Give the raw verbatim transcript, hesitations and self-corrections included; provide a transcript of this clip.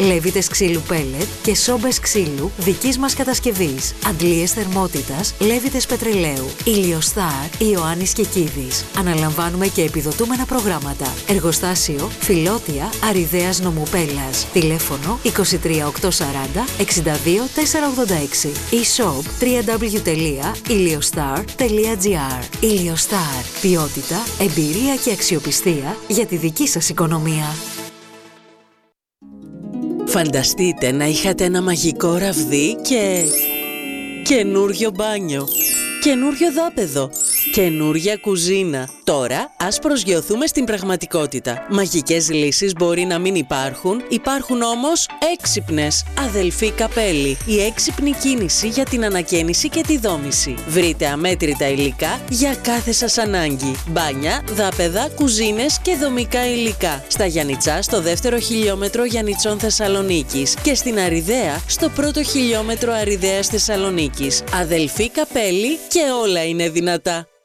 λέβητες ξύλου πέλετ και σόμπες ξύλου δικής μας κατασκευής. Αντλίες θερμότητας, λέβητες πετρελαίου. Ηλιοστάρ, Ιωάννης Κεκίδης. Αναλαμβάνουμε και επιδοτούμενα προγράμματα. Εργοστάσιο Φιλότια Αριδέας Νομού Πέλλας. Τηλέφωνο είκοσι τρία οκτακόσια σαράντα εξήντα δύο τετρακόσια ογδόντα έξι. E-shop double-u double-u double-u τελεία iliostar τελεία gr. Iliostar. Ποιότητα, εμπειρία και αξιοπιστία για τη δική σας οικονομία. Φανταστείτε να είχατε ένα μαγικό ραβδί και... καινούριο μπάνιο, καινούριο δάπεδο, καινούρια κουζίνα. Τώρα ας προσγειωθούμε στην πραγματικότητα. Μαγικές λύσεις μπορεί να μην υπάρχουν, υπάρχουν όμως έξυπνες. Αδελφή Καπέλη, η έξυπνη κίνηση για την ανακαίνιση και τη δόμηση. Βρείτε αμέτρητα υλικά για κάθε σας ανάγκη. Μπάνια, δάπεδα, κουζίνες και δομικά υλικά. Στα Γιαννιτσά, στο δεύτερο χιλιόμετρο Γιαννιτσών Θεσσαλονίκης και στην Αριδαία, στο πρώτο χιλιόμετρο Αριδαίας Θεσσαλονίκης. Αδελφή Καπέλη και όλα είναι δυνατά.